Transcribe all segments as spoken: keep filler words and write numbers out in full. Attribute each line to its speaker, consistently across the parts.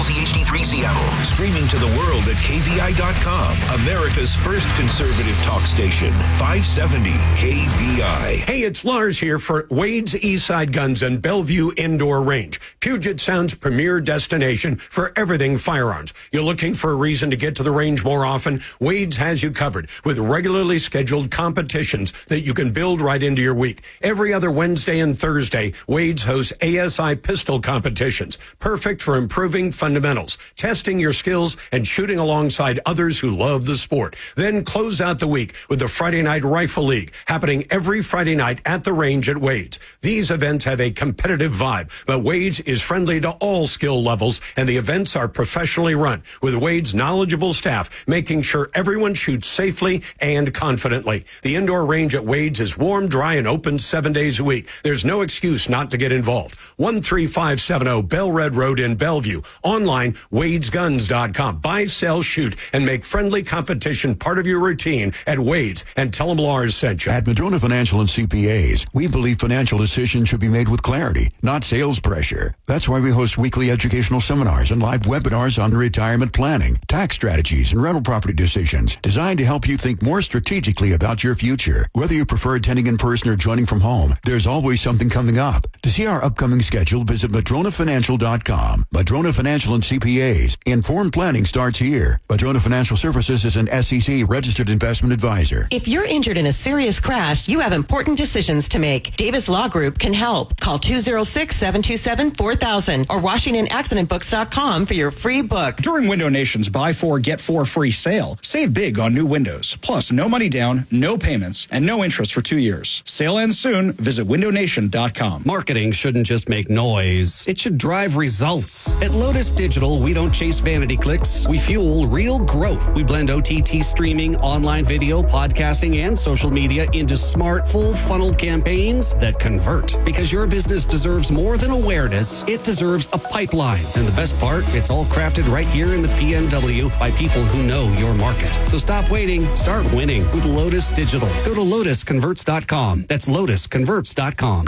Speaker 1: Z H D three Seattle. Streaming to the world at K V I dot com. America's first conservative talk station. five seventy K V I.
Speaker 2: Hey, it's Lars here for Wade's Eastside Guns and Bellevue Indoor Range. Puget Sound's premier destination for everything firearms. You're looking for a reason to get to the range more often? Wade's has you covered with regularly scheduled competitions that you can build right into your week. Every other Wednesday and Thursday, Wade's hosts A S I pistol competitions, perfect for improving fundamentals, testing your skills, and shooting alongside others who love the sport. Then close out the week with the Friday Night Rifle League, happening every Friday night at the range at Wade's. These events have a competitive vibe, but Wade's is friendly to all skill levels, and the events are professionally run, with Wade's knowledgeable staff making sure everyone shoots safely and confidently. The indoor range at Wade's is warm, dry, and open seven days a week. There's no excuse not to get involved. one three five seven zero Bell Red Road in Bellevue. Online, wades guns dot com. Buy, sell, shoot, and make friendly competition part of your routine at Wade's, and tell them Lars sent you.
Speaker 3: At Madrona Financial and C P As, we believe financial decisions should be made with clarity, not sales pressure. That's why we host weekly educational seminars and live webinars on retirement planning, tax strategies, and rental property decisions, designed to help you think more strategically about your future. Whether you prefer attending in person or joining from home, there's always something coming up. To see our upcoming schedule, visit madrona financial dot com. Madrona Financial and C P As. Informed planning starts here. Madrona Financial Services is an S E C registered investment advisor.
Speaker 4: If you're injured in a serious crash, you have important decisions to make. Davis Law Group can help. Call two oh six, seven two seven, four thousand or washington accident books dot com for your free book.
Speaker 5: During Window Nation's Buy Four, Get Four Free sale, save big on new windows. Plus, no money down, no payments, and no interest for two years. Sale ends soon. Visit window nation dot com.
Speaker 6: Marketing shouldn't just make noise. It should drive results. At Lotus Digital, we don't chase vanity clicks. We fuel real growth. We blend O T T streaming, online video, podcasting, and social media into smart, full funnel campaigns that convert. Because your business deserves more than awareness, it deserves a pipeline. And the best part, it's all crafted right here in the P N W by people who know your market. So stop waiting, start winning with Lotus Digital. Go to lotus converts dot com. That's lotus converts dot com.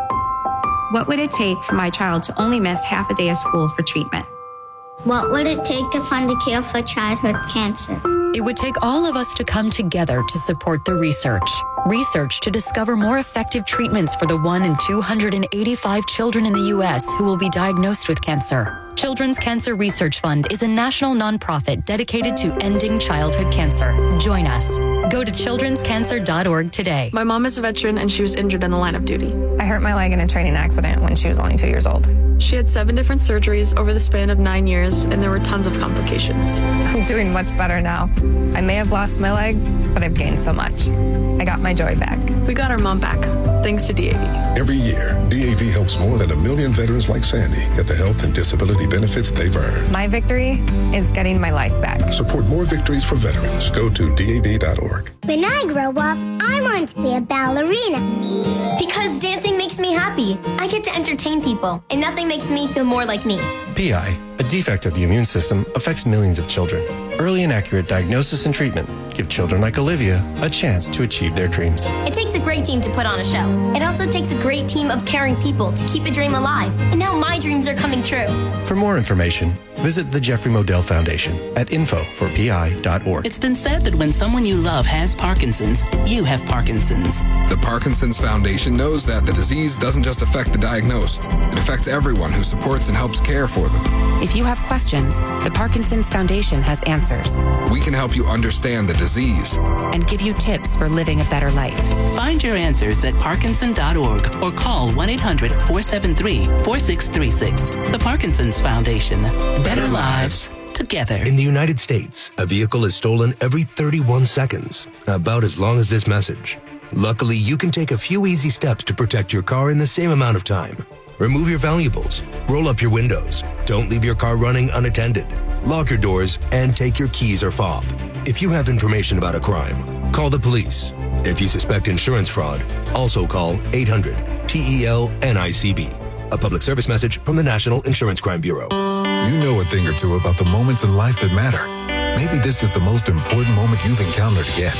Speaker 7: What would it take for my child to only miss half a day of school for treatment?
Speaker 8: What would it take to find a cure for childhood cancer?
Speaker 9: It would take all of us to come together to support the research. Research to discover more effective treatments for the one in two hundred eighty-five children in the U S who will be diagnosed with cancer. Children's Cancer Research Fund is a national nonprofit dedicated to ending childhood cancer. Join us. Go to children's cancer dot org today.
Speaker 10: My mom is a veteran and she was injured in the line of duty.
Speaker 11: I hurt my leg in a training accident when she was only two years old.
Speaker 10: She had seven different surgeries over the span of nine years, and there were tons of complications.
Speaker 11: I'm doing much better now. I may have lost my leg, but I've gained so much. I got my joy back.
Speaker 10: We got our mom back, thanks to D A V.
Speaker 12: Every year, D A V helps more than a million veterans like Sandy get the health and disability benefits they've earned.
Speaker 11: My victory is getting my life back.
Speaker 12: Support more victories for veterans. Go to D A V dot org.
Speaker 8: When I grow up, I want to be a ballerina.
Speaker 13: Because dancing makes me happy. I get to entertain people, and nothing makes me feel more like me.
Speaker 14: P I, a defect of the immune system, affects millions of children. Early and accurate diagnosis and treatment give children like Olivia a chance to achieve their dreams.
Speaker 13: It takes a great team to put on a show. It also takes a great team of caring people to keep a dream alive. And now my dreams are coming true.
Speaker 14: For more information, visit the Jeffrey Modell Foundation at info for P I dot org.
Speaker 15: It's been said that when someone you love has Parkinson's, you have Parkinson's.
Speaker 16: The Parkinson's Foundation knows that the disease doesn't just affect the diagnosed. It affects everyone who supports and helps care for them.
Speaker 17: If you have questions, the Parkinson's Foundation has answers.
Speaker 16: We can help you understand the disease
Speaker 17: and give you tips for living a better life.
Speaker 15: Find your answers at parkinson dot org or call one eight hundred, four seven three, four six three six. The Parkinson's Foundation. Better lives together.
Speaker 18: In the United States, a vehicle is stolen every thirty-one seconds, about as long as this message. Luckily, you can take a few easy steps to protect your car in the same amount of time. Remove your valuables, roll up your windows, don't leave your car running unattended, lock your doors, and take your keys or fob. If you have information about a crime, call the police. If you suspect insurance fraud, also call eight hundred T E L N I C B. A public service message from the National Insurance Crime Bureau.
Speaker 12: You know a thing or two about the moments in life that matter. Maybe this is the most important moment you've encountered yet.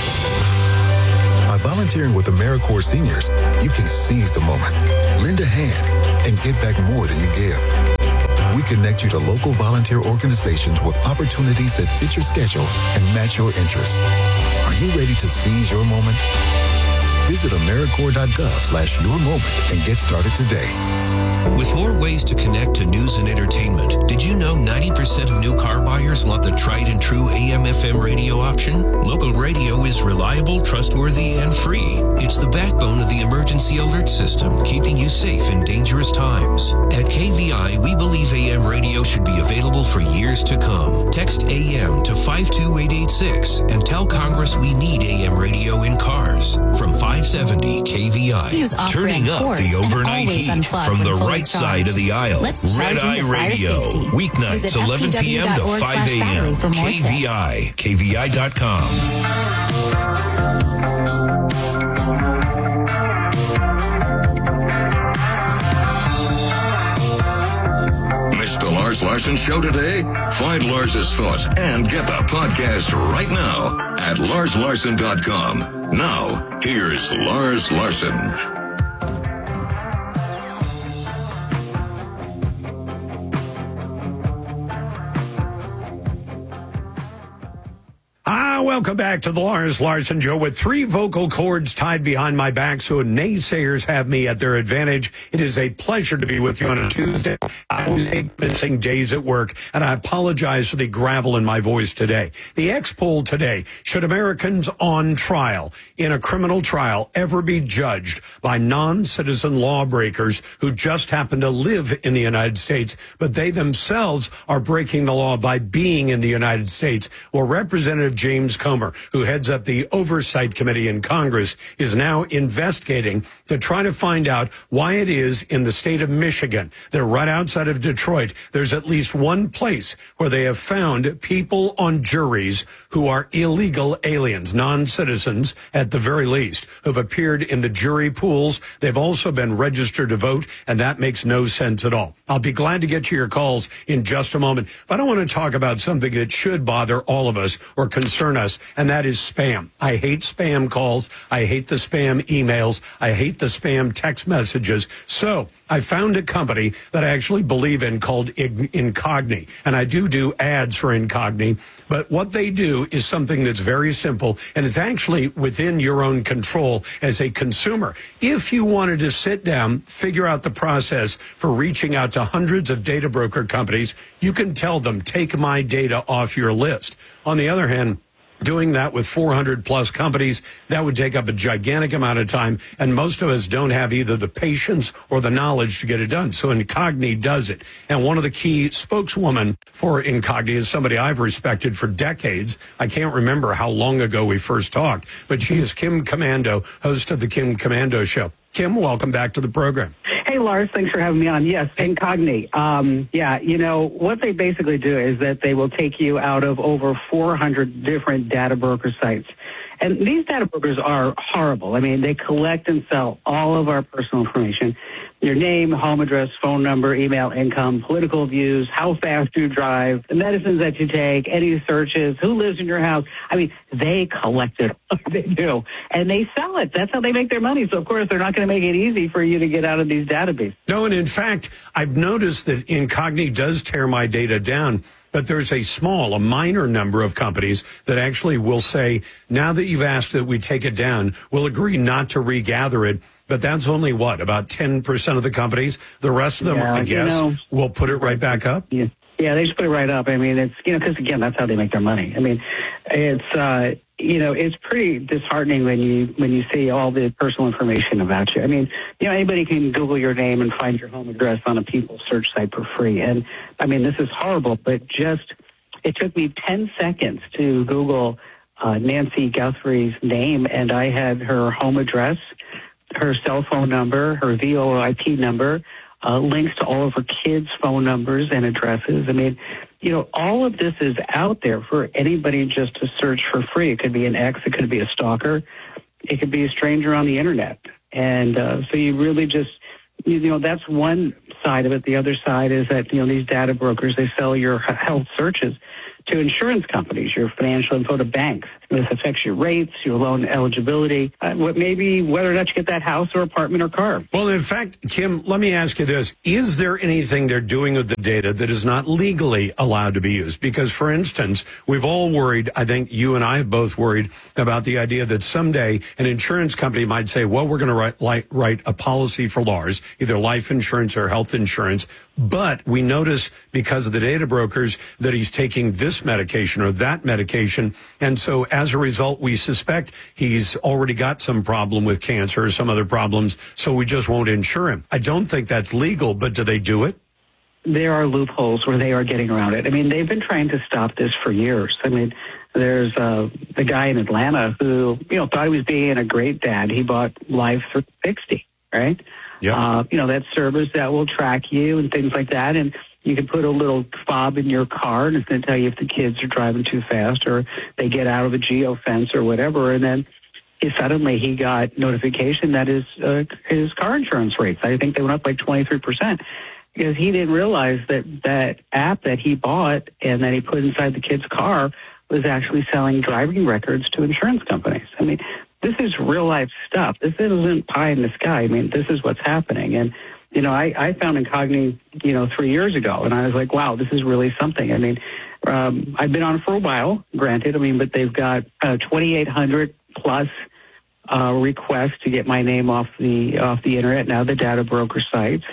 Speaker 12: By volunteering with AmeriCorps Seniors, you can seize the moment, lend a hand, and get back more than you give. We connect you to local volunteer organizations with opportunities that fit your schedule and match your interests. Are you ready to seize your moment? Visit AmeriCorps.gov slash your moment and get started today.
Speaker 1: With more ways to connect to news and entertainment, did you know ninety percent of new car buyers want the tried and true A M F M radio option? Local radio is reliable, trustworthy, and free. It's the backbone of the emergency alert system, keeping you safe in dangerous times. At K V I, we believe A M radio should be available for years to come. Text A M to five two eight eight six and tell Congress we need A M radio in cars. From five seventy K V I,
Speaker 19: Use
Speaker 1: turning up the overnight heat from the right
Speaker 19: charged.
Speaker 1: side of the aisle.
Speaker 19: Let's
Speaker 1: Red
Speaker 19: charge
Speaker 1: Eye
Speaker 19: into fire
Speaker 1: Radio,
Speaker 19: safety.
Speaker 1: weeknights
Speaker 19: Visit
Speaker 1: eleven p.m. to five a.m.
Speaker 19: for more
Speaker 1: K V I, K V I dot com.
Speaker 20: Missed the Lars Larson Show today? Find Lars's thoughts and get the podcast right now at Lars Larson dot com. Now, here's Lars Larson.
Speaker 2: Welcome back to the Lars Larson Show. With three vocal cords tied behind my back so naysayers have me at their advantage, it is a pleasure to be with you on a Tuesday. I always hate missing days at work, and I apologize for the gravel in my voice today. The X poll today: should Americans on trial in a criminal trial ever be judged by non-citizen lawbreakers who just happen to live in the United States, but they themselves are breaking the law by being in the United States? Well, Representative James Comer, who heads up the Oversight Committee in Congress, is now investigating to try to find out why it is in the state of Michigan. They're right outside of Detroit. There's at least one place where they have found people on juries who are illegal aliens, non-citizens at the very least, who've appeared in the jury pools. They've also been registered to vote, and that makes no sense at all. I'll be glad to get to your calls in just a moment, but I want to talk about something that should bother all of us or concern us, and that is spam. I hate spam calls. I hate the spam emails. I hate the spam text messages. So I found a company that I actually believe in called Incogni, and I do do ads for Incogni, but what they do is something that's very simple and is actually within your own control as a consumer. If you wanted to sit down, figure out the process for reaching out to hundreds of data broker companies, you can tell them, take my data off your list. On the other hand, doing that with four hundred plus companies, that would take up a gigantic amount of time, and most of us don't have either the patience or the knowledge to get it done. So Incogni does it. And one of the key spokeswomen for Incogni is somebody I've respected for decades. I can't remember how long ago we first talked, but she is Kim Komando, host of the Kim Komando Show. Kim, welcome back to the program.
Speaker 21: Hey, Lars, thanks for having me on. Yes, Incogni. Um, yeah, you know, what they basically do is that they will take you out of over four hundred different data broker sites. And these data brokers are horrible. I mean, they collect and sell all of our personal information. Your name, home address, phone number, email, income, political views, how fast you drive, the medicines that you take, any searches, who lives in your house. I mean, they collect it. They do. And they sell it. That's how they make their money. So, of course, they're not going to make it easy for you to get out of these databases.
Speaker 2: No, and in fact, I've noticed that Incogni does tear my data down, but there's a small, a minor number of companies that actually will say, now that you've asked that we take it down, we'll agree not to regather it. But that's only, what, about ten percent of the companies? The rest of them,
Speaker 21: yeah,
Speaker 2: I guess,
Speaker 21: you know,
Speaker 2: will put it right back up?
Speaker 21: Yeah, yeah, they just put it right up. I mean, it's, you know, because, again, that's how they make their money. I mean, it's, uh, you know, it's pretty disheartening when you when you see all the personal information about you. I mean, you know, anybody can Google your name and find your home address on a People search site for free. And, I mean, this is horrible, but just, it took me ten seconds to Google uh, Nancy Guthrie's name, and I had her home address, her cell phone number, her V O I P number, uh, links to all of her kids' phone numbers and addresses. I mean, you know, all of this is out there for anybody just to search for free. It could be an ex, it could be a stalker, it could be a stranger on the internet. And uh, so you really just, you know, that's one side of it. The other side is that, you know, these data brokers, they sell your health searches. to insurance companies, your financial info to banks. This affects your rates, your loan eligibility, uh, what maybe whether or not you get that house or apartment or car.
Speaker 2: Well, in fact, Kim, let me ask you this. Is there anything they're doing with the data that is not legally allowed to be used? Because, for instance, we've all worried, I think you and I have both worried about the idea that someday an insurance company might say, well, we're going to write, like, write a policy for Lars, either life insurance or health insurance. But we notice because of the data brokers that he's taking this medication or that medication. And so as a result, we suspect he's already got some problem with cancer or some other problems. So we just won't insure him. I don't think that's legal, but do they do it?
Speaker 21: There are loopholes where they are getting around it. I mean, they've been trying to stop this for years. I mean, there's uh, the guy in Atlanta who, you know, thought he was being a great dad. He bought Life three sixty, right?
Speaker 2: Yeah.
Speaker 21: Uh, you know, that service that will track you and things like that. And you can put a little fob in your car and it's going to tell you if the kids are driving too fast or they get out of a geofence or whatever. And then he, suddenly he got notification that his, uh, his car insurance rates, I think they went up like twenty-three percent. Because he didn't realize that that app that he bought and that he put inside the kid's car was actually selling driving records to insurance companies. I mean, this is real life stuff. This isn't pie in the sky. I mean, this is what's happening. And, you know, I, I found Incogni, you know, three years ago, and I was like, wow, this is really something. I mean, um, I've been on for a while, granted. I mean, but they've got uh, twenty-eight hundred plus uh, requests to get my name off the off the internet now, the data broker sites.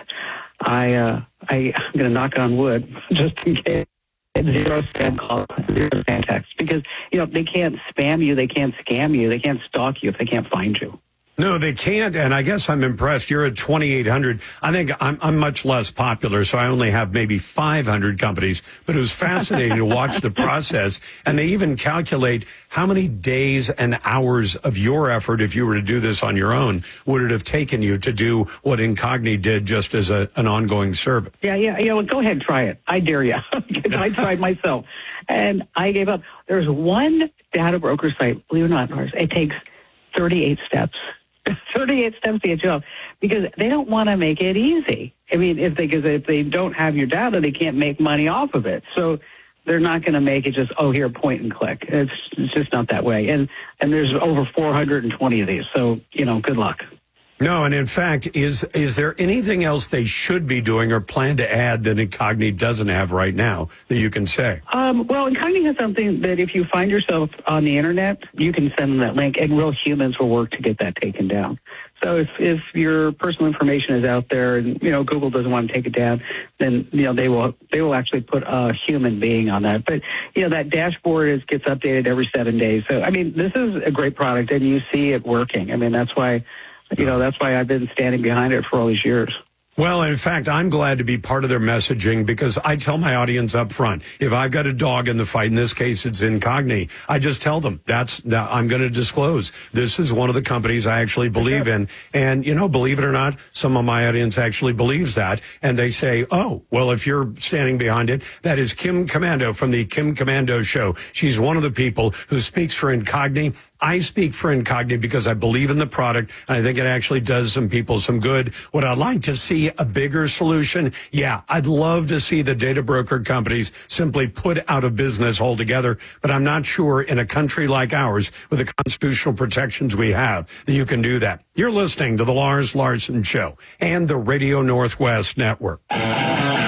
Speaker 21: I, uh, I, I'm going to knock on wood just in case. Zero spam calls, zero spam texts. Because, you know, they can't spam you, they can't scam you, they can't stalk you if they can't find you.
Speaker 2: No, they can't, and I guess I'm impressed. You're at twenty-eight hundred. I think I'm, I'm much less popular, so I only have maybe five hundred companies. But it was fascinating to watch the process, and they even calculate how many days and hours of your effort, if you were to do this on your own, would it have taken you to do what Incogni did just as a, an ongoing service.
Speaker 21: Yeah, yeah, you know, go ahead and try it. I dare you, because I tried myself, and I gave up. There's one data broker site, believe it or not, Lars, it takes thirty-eight steps. thirty-eight steps to get you off because they don't want to make it easy. I mean, if they, because if they don't have your data, they can't make money off of it. So they're not going to make it just, oh, here, point and click. It's, it's just not that way. And, and there's over four hundred twenty of these. So, you know, good luck.
Speaker 2: No, and in fact, is is there anything else they should be doing or plan to add that Incogni doesn't have right now that you can say?
Speaker 21: Um, well, Incogni has something that if you find yourself on the internet, you can send them that link, and real humans will work to get that taken down. So if, if your personal information is out there and, you know, Google doesn't want to take it down, then, you know, they will they will actually put a human being on that. But, you know, that dashboard is, gets updated every seven days. So, I mean, this is a great product, and you see it working. I mean, that's why... You know, that's why I've been standing behind it for all these years.
Speaker 2: Well, in fact, I'm glad to be part of their messaging because I tell my audience up front, if I've got a dog in the fight, in this case, it's Incogni, I just tell them that's, that I'm going to disclose. This is one of the companies I actually believe in. And, you know, believe it or not, some of my audience actually believes that. And they say, oh, well, if you're standing behind it, that is Kim Komando from the Kim Komando Show. She's one of the people who speaks for Incogni. I speak for Incogni because I believe in the product, and I think it actually does some people some good. Would I like to see a bigger solution? Yeah, I'd love to see the data broker companies simply put out of business altogether, but I'm not sure in a country like ours, with the constitutional protections we have, that you can do that. You're listening to the Lars Larson Show and the Radio Northwest Network.